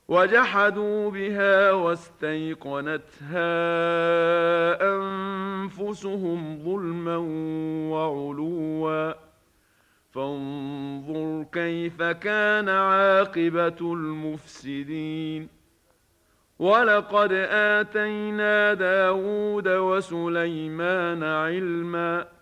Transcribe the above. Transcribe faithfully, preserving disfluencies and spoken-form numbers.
وجحدوا بها واستيقنتها أنفسهم ظلما وعلوا فانظر كيف كان عاقبة المفسدين. ولقد آتينا داود وسليمان علما